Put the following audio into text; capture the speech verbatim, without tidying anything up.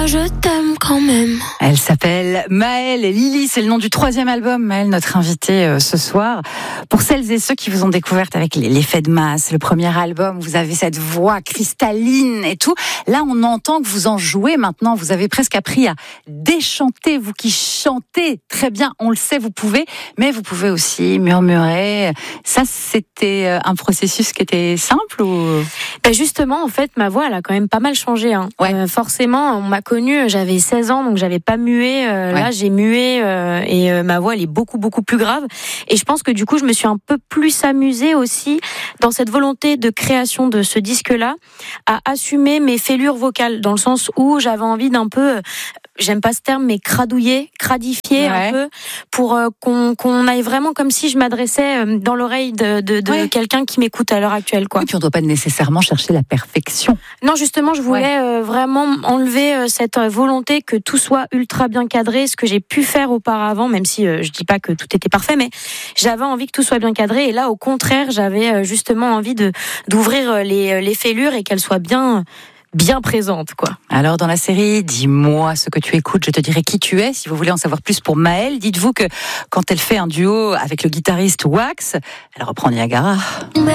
Je t'aime quand même. Elle s'appelle Maëlle et Lily, c'est le nom du troisième album. Maëlle, notre invitée euh, ce soir. Pour celles et ceux qui vous ont découverte avec l'effet de masse, le premier album, vous avez cette voix cristalline et tout. Là, on entend que vous en jouez maintenant. Vous avez presque appris à déchanter, vous qui chantez très bien. On le sait, vous pouvez, mais vous pouvez aussi murmurer. Ça, c'était un processus qui était simple ou... Ben justement, en fait, ma voix, elle a quand même pas mal changé. Hein. Ouais. Euh, forcément, on m'a connue, j'avais seize ans, donc j'avais pas mué. Euh, ouais. Là, j'ai mué euh, et euh, ma voix, elle est beaucoup, beaucoup plus grave. Et je pense que du coup, je me suis un peu plus amusée aussi dans cette volonté de création de ce disque-là, à assumer mes fêlures vocales, dans le sens où j'avais envie d'un peu... J'aime pas ce terme, mais cradouiller, cradifier ouais. un peu, pour euh, qu'on, qu'on aille vraiment comme si je m'adressais euh, dans l'oreille de, de, de ouais. quelqu'un qui m'écoute à l'heure actuelle, quoi. Et puis on doit pas nécessairement chercher la perfection. Non, justement, je voulais ouais. euh, vraiment enlever euh, cette euh, volonté que tout soit ultra bien cadré, ce que j'ai pu faire auparavant, même si euh, je dis pas que tout était parfait, mais j'avais envie que tout soit bien cadré. Et là, au contraire, j'avais euh, justement envie de d'ouvrir les les fêlures et qu'elles soient bien bien présente, quoi. Alors, dans la série, dis-moi ce que tu écoutes, je te dirai qui tu es. Si vous voulez en savoir plus pour Maëlle, dites-vous que quand elle fait un duo avec le guitariste Wax, elle reprend Niagara.